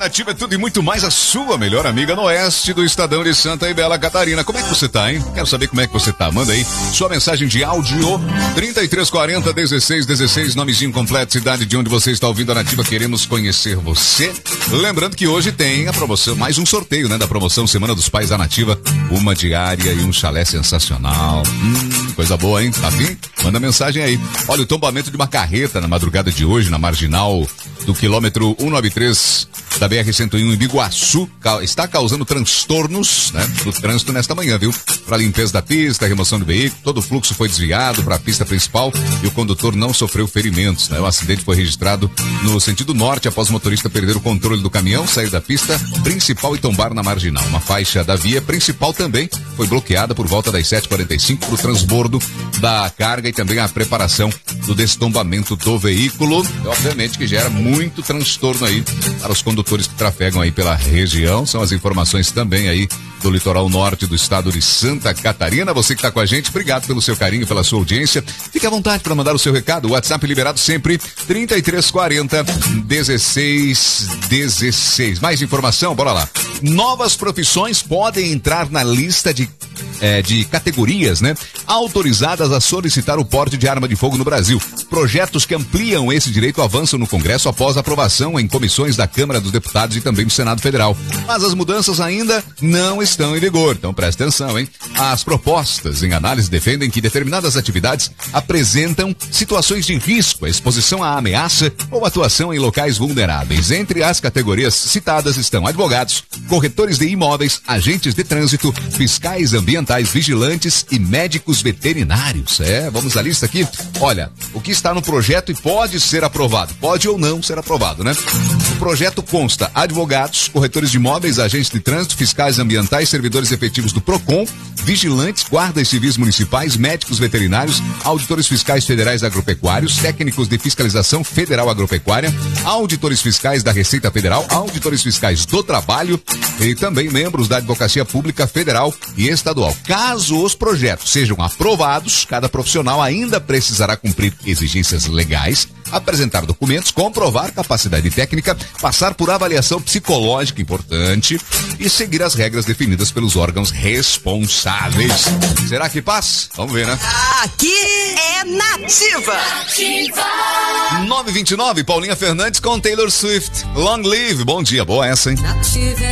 Nativa é tudo e muito mais, a sua melhor amiga no oeste do Estadão de Santa e Bela Catarina. Como é que você tá, hein? Quero saber como é que você tá. Manda aí sua mensagem de áudio 3340-1616, nomezinho completo, cidade de onde você está ouvindo a Nativa. Queremos conhecer você. Lembrando que hoje tem a promoção, mais um sorteio, né, da promoção Semana dos Pais da Nativa. Uma diária e um chalé sensacional. Coisa boa, hein? Tá afim? Manda mensagem aí. Olha, o tombamento de uma carreta na madrugada de hoje, na marginal do quilômetro 193 da BR-101 em Biguaçu, está causando transtornos, né, do trânsito nesta manhã, viu? Para limpeza da pista, remoção do veículo, todo o fluxo foi desviado para a pista principal e o condutor não sofreu ferimentos, né? O acidente foi registrado no sentido norte após o motorista perder o controle do caminhão, sair da pista principal e tombar na marginal. Uma faixa da via principal também foi bloqueada por volta das 7h45 para o transbordo da carga e também a preparação do destombamento do veículo. Obviamente que gera muito transtorno aí para os condutores que trafegam aí pela região. São as informações também aí do litoral norte do estado de Santa Catarina. Você que está com a gente, obrigado pelo seu carinho, pela sua audiência. Fique à vontade para mandar o seu recado. O WhatsApp liberado sempre, 3340-1616. Mais informação? Bora lá. Novas profissões podem entrar na lista de categorias, né, autorizadas a solicitar o porte de arma de fogo no Brasil. Projetos que ampliam esse direito avançam no Congresso após aprovação em comissões da Câmara dos Deputados e também do Senado Federal. Mas as mudanças ainda não estão em vigor, então presta atenção, hein? As propostas em análise defendem que determinadas atividades apresentam situações de risco, exposição à ameaça ou atuação em locais vulneráveis. Entre as categorias citadas estão advogados, corretores de imóveis, agentes de trânsito, fiscais ambientais, vigilantes e médicos veterinários. Vamos à lista aqui. Olha, o que está no projeto e pode ser aprovado. Pode ou não ser aprovado, né? O projeto consta advogados, corretores de imóveis, agentes de trânsito, fiscais ambientais, servidores efetivos do PROCON, vigilantes, guardas civis municipais, médicos veterinários, auditores fiscais federais agropecuários, técnicos de fiscalização federal agropecuária, auditores fiscais da Receita Federal, auditores fiscais do Trabalho e também membros da Advocacia Pública Federal e Estadual. Caso os projetos sejam aprovados, cada profissional ainda precisará cumprir exigências legais, apresentar documentos, comprovar capacidade técnica, passar por avaliação psicológica importante e seguir as regras definidas pelos órgãos responsáveis. Será que passa? Vamos ver, né? Aqui é Nativa. 9h29, Paulinha Fernandes com Taylor Swift. Long Live. Bom dia, boa essa, hein? Nativa.